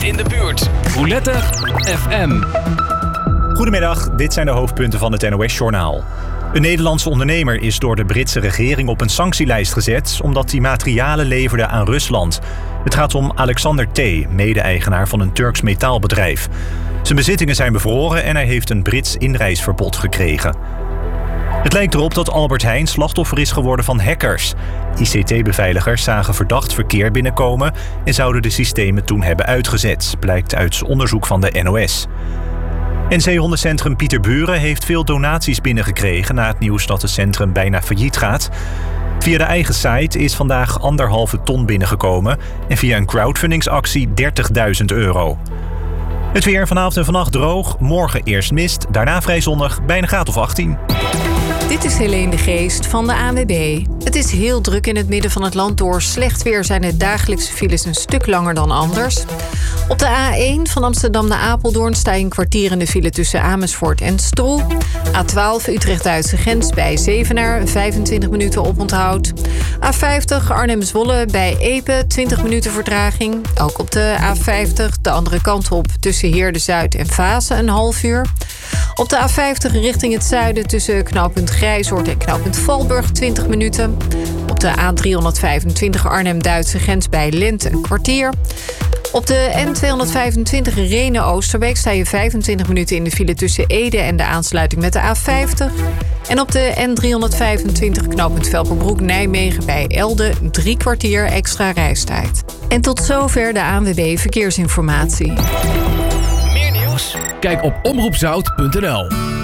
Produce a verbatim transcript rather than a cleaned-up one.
in de buurt. Roulette F M. Goedemiddag, dit zijn de hoofdpunten van het N O S-journaal. Een Nederlandse ondernemer is door de Britse regering op een sanctielijst gezet omdat hij materialen leverde aan Rusland. Het gaat om Alexander T., mede-eigenaar van een Turks metaalbedrijf. Zijn bezittingen zijn bevroren en hij heeft een Brits inreisverbod gekregen. Het lijkt erop dat Albert Heijn slachtoffer is geworden van hackers. I C T-beveiligers zagen verdacht verkeer binnenkomen en zouden de systemen toen hebben uitgezet, blijkt uit onderzoek van de N O S. En zeehondencentrum Pieterburen heeft veel donaties binnengekregen na het nieuws dat het centrum bijna failliet gaat. Via de eigen site is vandaag anderhalve ton binnengekomen en via een crowdfundingsactie dertigduizend euro. Het weer vanavond en vannacht droog, morgen eerst mist, daarna vrij zonnig, bij een graad of achttien. Dit is Helene de Geest van de A N W B. Het is heel druk in het midden van het land. Door slecht weer zijn de dagelijkse files een stuk langer dan anders. Op de A één van Amsterdam naar Apeldoorn sta je een kwartier in de file tussen Amersfoort en Stroe. A twaalf Utrecht-Duitse grens bij Zevenaar, vijfentwintig minuten oponthoud. A vijftig Arnhem-Zwolle bij Epe, twintig minuten vertraging. Ook op de A vijftig de andere kant op tussen Heerde-Zuid en Vaassen een half uur. Op de A vijftig richting het zuiden tussen knooppunt Grijzoord en knooppunt Valburg twintig minuten. Op de A driehonderdvijfentwintig Arnhem-Duitse grens bij Lent een kwartier. Op de N tweehonderdvijfentwintig Renen-Oosterbeek sta je vijfentwintig minuten in de file tussen Ede en de aansluiting met de A vijftig. En op de N driehonderdvijfentwintig knooppunt Velperbroek-Nijmegen bij Elde drie kwartier extra reistijd. En tot zover de A N W B Verkeersinformatie. Meer nieuws? Kijk op omroep zout punt n l.